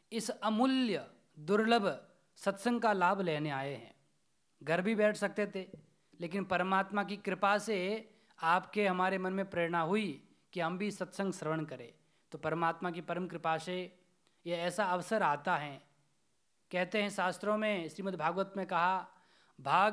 इस अमूल्य दुर्लभ सत्संग का लाभ लेने आए हैं। घर भी बैठ सकते थे, लेकिन परमात्मा की कृपा से आपके हमारे मन में प्रेरणा हुई कि हम भी सत्संग श्रवण करें। तो परमात्मा की परम कृपा से ये ऐसा अवसर आता है। कहते हैं शास्त्रों में, श्रीमद् भागवत में कहा, भाग